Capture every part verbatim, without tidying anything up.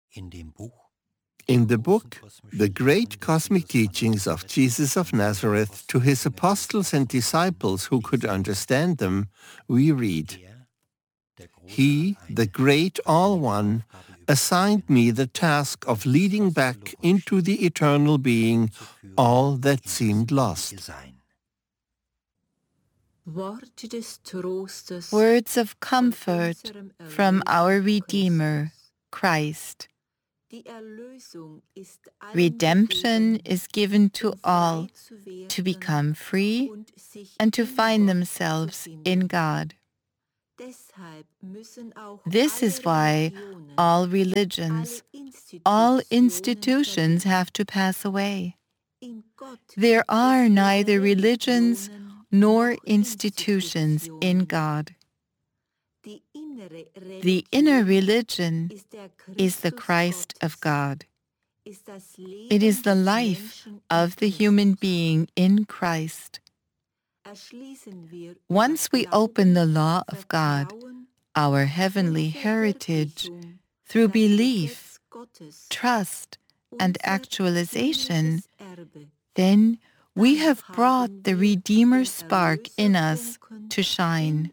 In the book, The Great Cosmic Teachings of Jesus of Nazareth to His Apostles and Disciples Who Could Understand Them, we read, He, the Great All-One, assigned me the task of leading back into the eternal being all that seemed lost. Words of comfort from our Redeemer, Christ. Redemption is given to all to become free and to find themselves in God. This is why all religions, all institutions have to pass away. There are neither religions nor institutions in God. The inner religion is the Christ of God. It is the life of the human being in Christ. Once we open the law of God, our heavenly heritage, through belief, trust, and actualization, then we have brought the Redeemer spark in us to shine.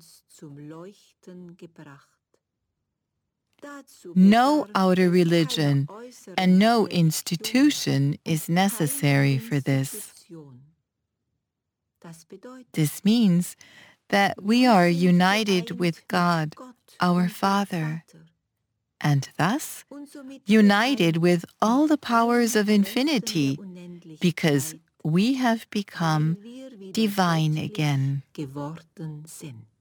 No outer religion and no institution is necessary for this. This means that we are united with God, our Father, and thus united with all the powers of infinity, because we have become divine again.